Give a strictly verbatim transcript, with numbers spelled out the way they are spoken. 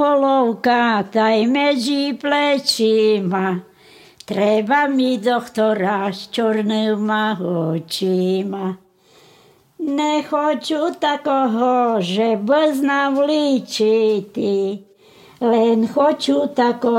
Polovka taj medzi plečima, treba mi doktora s čornýma očima. Nechoču takoho, že bez nám líčiti, len choču takoho,